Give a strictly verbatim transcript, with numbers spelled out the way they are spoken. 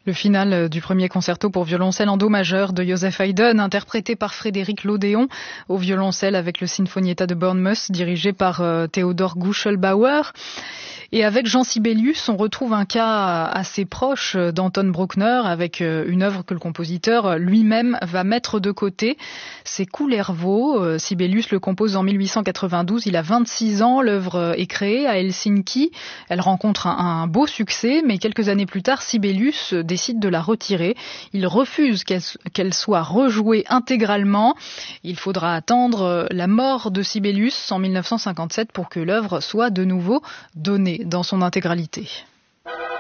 Le final du premier concerto pour violoncelle en do majeur de Joseph Haydn, interprété par Frédéric Lodéon au violoncelle avec le Sinfonietta de Bournemouth, dirigé par euh, Theodor Guschelbauer. Et avec Jean Sibelius, on retrouve un cas assez proche d'Anton Bruckner, avec une œuvre que le compositeur lui-même va mettre de côté. C'est Kullervo. Sibelius le compose en mille huit cent quatre-vingt-douze. Il a vingt-six ans. L'œuvre est créée à Helsinki. Elle rencontre un, un beau succès, mais quelques années plus tard, Sibelius décide de la retirer. Il refuse qu'elle, qu'elle soit rejouée intégralement. Il faudra attendre la mort de Sibelius en mille neuf cent cinquante-sept pour que l'œuvre soit de nouveau donnée dans son intégralité.